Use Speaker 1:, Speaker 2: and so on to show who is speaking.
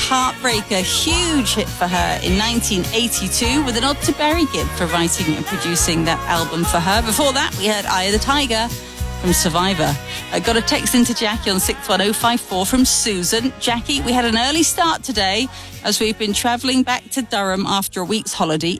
Speaker 1: Heartbreaker, huge hit for her in 1982, with a nod to Barry Gibb for writing and producing that album for her. Before that, we heard Eye of the Tiger from Survivor. I got a text into Jackie on 61054 from Susan. Jackie, we had an early start today as we've been travelling back to Durham after a week's holiday.